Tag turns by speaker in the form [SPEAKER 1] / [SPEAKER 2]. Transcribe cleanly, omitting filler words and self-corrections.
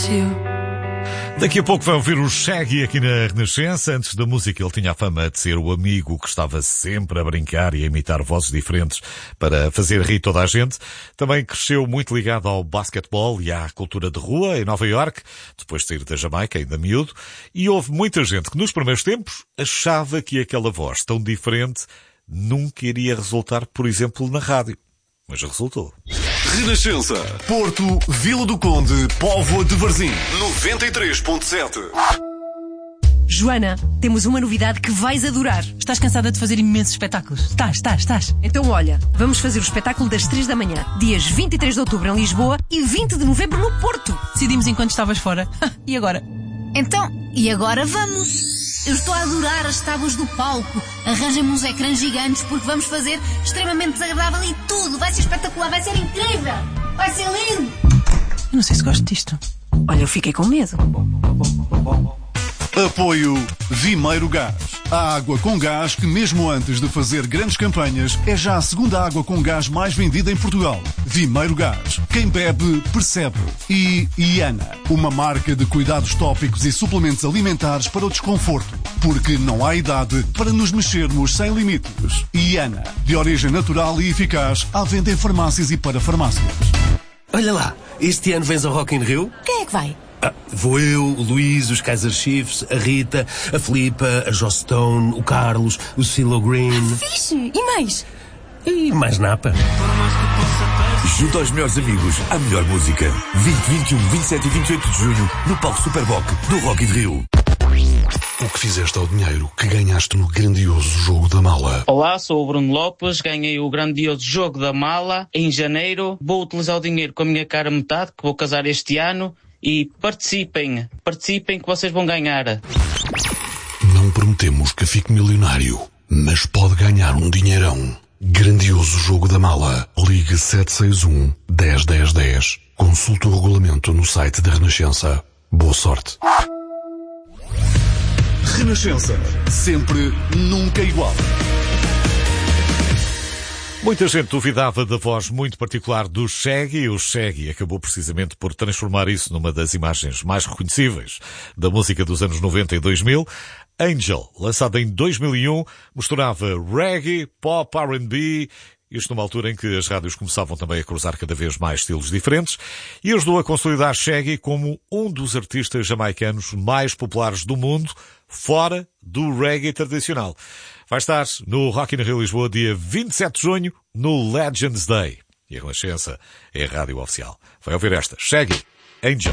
[SPEAKER 1] Daqui a pouco vai ouvir o Shaggy aqui na Renascença. Antes da música ele tinha a fama de ser o amigo que estava sempre a brincar e a imitar vozes diferentes para fazer rir toda a gente. Também cresceu muito ligado ao basquetebol e à cultura de rua em Nova Iorque, depois de sair da Jamaica, ainda miúdo. E houve muita gente que nos primeiros tempos achava que aquela voz tão diferente nunca iria resultar, por exemplo, na rádio. Mas resultou.
[SPEAKER 2] Renascença. Porto, Vila do Conde, Póvoa de Varzim. 93.7.
[SPEAKER 3] Joana, temos uma novidade que vais adorar.
[SPEAKER 4] Estás cansada de fazer imensos espetáculos? Estás.
[SPEAKER 3] Então olha, vamos fazer o espetáculo das 3 da manhã, dias 23 de outubro em Lisboa e 20 de novembro no Porto.
[SPEAKER 4] Decidimos enquanto estavas fora. E agora?
[SPEAKER 5] Então, e agora vamos? Eu estou a adorar as tábuas do palco. Arranjem-me uns ecrãs gigantes porque vamos fazer extremamente desagradável e tudo. Vai ser espetacular, vai ser incrível. Vai ser lindo.
[SPEAKER 4] Eu não sei se gosto disto.
[SPEAKER 3] Olha, eu fiquei com medo.
[SPEAKER 2] Apoio Vimeiro Gás. A água com gás que, mesmo antes de fazer grandes campanhas, é já a segunda água com gás mais vendida em Portugal. Vimeiro Gás. Quem bebe, percebe. E Iana, uma marca de cuidados tópicos e suplementos alimentares para o desconforto. Porque não há idade para nos mexermos sem limites. Iana, de origem natural e eficaz, à venda em farmácias e para farmácias.
[SPEAKER 6] Olha lá, este ano vens ao Rock in Rio?
[SPEAKER 5] Quem é que vai?
[SPEAKER 6] Vou eu, o Luís, os Kaiser Chiefs, a Rita, a Filipa, a Joss Stone, o Carlos, o CeeLo Green.
[SPEAKER 5] Fixe! E mais?
[SPEAKER 6] E mais napa.
[SPEAKER 7] Junto aos melhores amigos, à melhor música. 20, 21, 27 e 28 de junho, no palco Superboc do Rock in Rio.
[SPEAKER 2] O que fizeste ao dinheiro que ganhaste no grandioso jogo da mala?
[SPEAKER 8] Olá, sou o Bruno Lopes, ganhei o grandioso jogo da mala em janeiro. Vou utilizar o dinheiro com a minha cara metade, que vou casar este ano. E participem que vocês vão ganhar.
[SPEAKER 2] Não prometemos que fique milionário, mas pode ganhar um dinheirão. Grandioso jogo da mala. Ligue 761 10 10 10. Consulte o regulamento no site da Renascença. Boa sorte. Renascença. Sempre, nunca igual.
[SPEAKER 1] Muita gente duvidava da voz muito particular do Shaggy. O Shaggy acabou precisamente por transformar isso numa das imagens mais reconhecíveis da música dos anos 90 e 2000. Angel, lançado em 2001, misturava reggae, pop, R&B, isto numa altura em que as rádios começavam também a cruzar cada vez mais estilos diferentes, e ajudou a consolidar Shaggy como um dos artistas jamaicanos mais populares do mundo, fora do reggae tradicional. Vai estar no Rock in Rio Lisboa, dia 27 de junho, no Legends Day. E a Renascença é a rádio oficial. Vai ouvir esta, Shaggy, Angel.